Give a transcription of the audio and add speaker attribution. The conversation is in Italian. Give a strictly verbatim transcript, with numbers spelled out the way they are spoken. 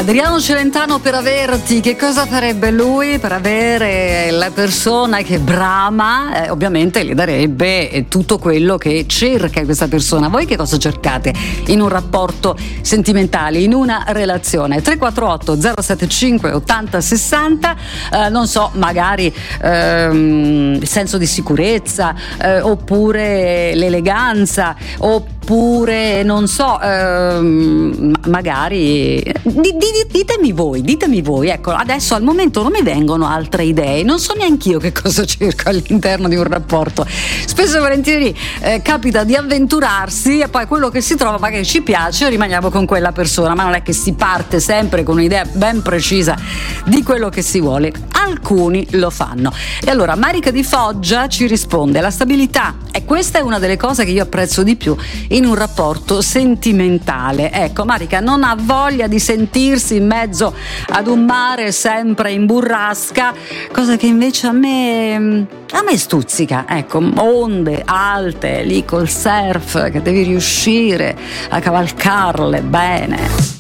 Speaker 1: Adriano Celentano per averti, che cosa farebbe lui per avere la persona che brama? Eh, ovviamente gli darebbe tutto quello che cerca questa persona. Voi che cosa cercate in un rapporto sentimentale, in una relazione? tre quattro otto zero sette cinque ottanta sessanta, eh, non so, magari ehm, il senso di sicurezza, eh, oppure l'eleganza, oppure non so, ehm, magari di, di, ditemi voi, ditemi voi. Ecco, adesso al momento non mi vengono altre idee, non so neanche io che cosa cerco all'interno di un rapporto. Spesso e volentieri eh, capita di avventurarsi e poi quello che si trova magari ci piace e rimaniamo con quella persona, ma non è che si parte sempre con un'idea ben precisa di quello che si vuole. Alcuni lo fanno. E allora Marica di Foggia ci risponde: la stabilità, e questa è una delle cose che io apprezzo di più in un rapporto sentimentale. Ecco, Marica non ha voglia di sentirsi in mezzo ad un mare sempre in burrasca, cosa che invece a me a me stuzzica. Ecco, onde alte lì col surf che devi riuscire a cavalcarle bene.